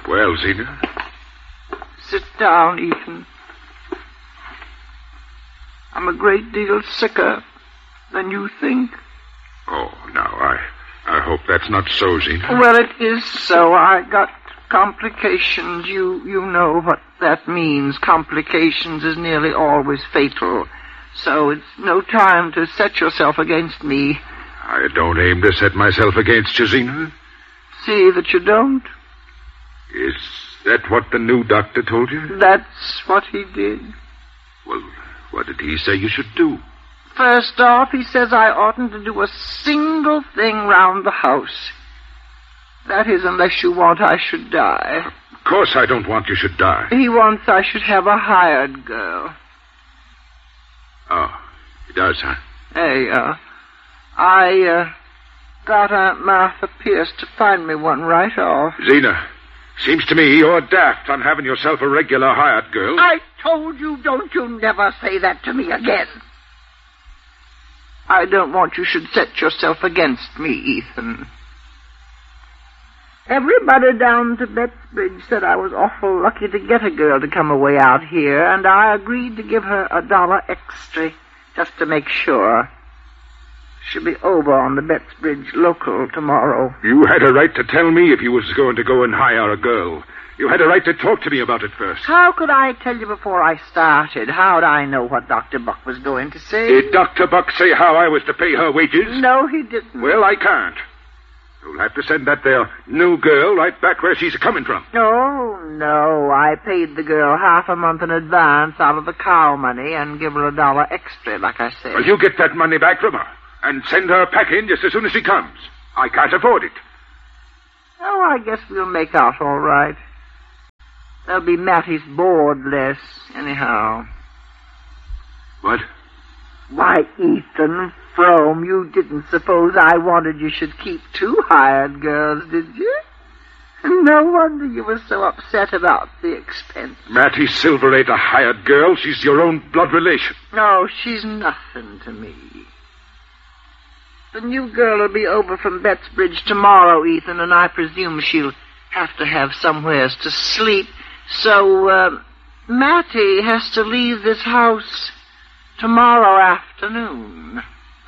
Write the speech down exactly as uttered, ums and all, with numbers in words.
Well, Zena? Sit down, Ethan. I'm a great deal sicker than you think. Oh, now, I I hope that's not so, Zena. Well, it is so. I got complications. You, you know what that means. Complications is nearly always fatal. So it's no time to set yourself against me. I don't aim to set myself against you, Zena. See that you don't. Is that what the new doctor told you? That's what he did. Well, what did he say you should do? First off, he says I oughtn't to do a single thing round the house. That is, unless you want I should die. Of course I don't want you should die. He wants I should have a hired girl. Oh, he does, huh? Hey, uh, I, uh, got Aunt Martha Pierce to find me one right off. Zena, seems to me you're daft on having yourself a regular hired girl. I told you, don't you never say that to me again. I don't want you should set yourself against me, Ethan. Everybody down to Bettsbridge said I was awful lucky to get a girl to come away out here, and I agreed to give her a dollar extra just to make sure. She'll be over on the Bettsbridge local tomorrow. You had a right to tell me if you was going to go and hire a girl. You had a right to talk to me about it first. How could I tell you before I started? How'd I know what Doctor Buck was going to say? Did Doctor Buck say how I was to pay her wages? No, he didn't. Well, I can't. You'll have to send that there new girl right back where she's coming from. Oh, no. I paid the girl half a month in advance out of the cow money and give her a dollar extra, like I said. Well, you get that money back from her and send her packing just as soon as she comes. I can't afford it. Oh, I guess we'll make out all right. There'll be Mattie's board less, anyhow. What? Why, Ethan Frome, you didn't suppose I wanted you should keep two hired girls, did you? No wonder you were so upset about the expense. Mattie Silver ain't a hired girl. She's your own blood relation. No, she's nothing to me. The new girl will be over from Bettsbridge tomorrow, Ethan, and I presume she'll have to have somewheres to sleep. So, uh, Mattie has to leave this house tomorrow afternoon.